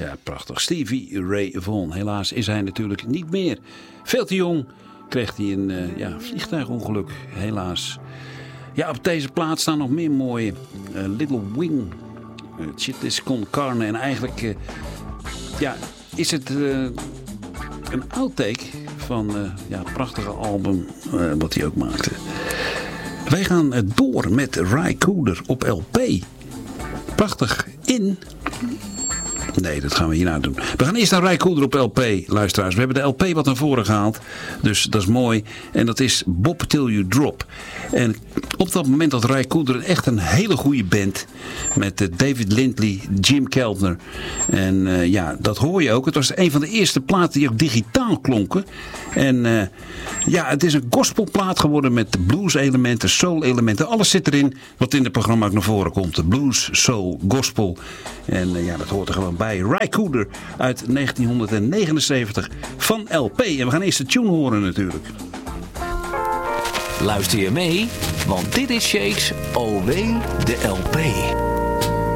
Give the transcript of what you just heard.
Ja, prachtig. Stevie Ray Vaughan. Helaas is hij natuurlijk niet meer. Veel te jong kreeg hij een vliegtuigongeluk. Helaas. Ja, op deze plaats staan nog meer mooie. Little Wing. Chitlins con Carne. En eigenlijk is het een outtake van het prachtige album wat hij ook maakte. Wij gaan door met Ry Cooder op LP. Prachtig. Nee, dat gaan we hierna doen. We gaan eerst naar Ry Cooder op LP, luisteraars. We hebben de LP wat naar voren gehaald. Dus dat is mooi. En dat is Bob Till You Drop. En op dat moment had Ry Cooder echt een hele goede band. Met David Lindley, Jim Keltner. En dat hoor je ook. Het was een van de eerste platen die ook digitaal klonken. En het is een gospelplaat geworden met blues elementen, soul elementen. Alles zit erin wat in het programma ook naar voren komt. De blues, soul, gospel. En dat hoort er gewoon bij. Ry Cooder uit 1979 van LP. En we gaan eerst de tune horen natuurlijk. Luister je mee? Want dit is Shakes OW de LP.